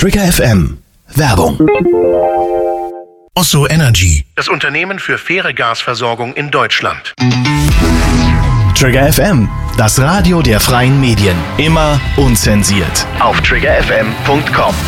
Trigger FM. Werbung. Osso Energy, das Unternehmen für faire Gasversorgung in Deutschland. Trigger FM, das Radio der freien Medien. Immer unzensiert. Auf triggerfm.com.